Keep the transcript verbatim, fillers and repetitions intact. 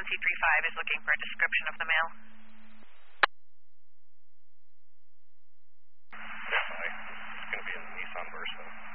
two three five is looking for a description of the male. Definitely. It's going to be in the Nissan Versa.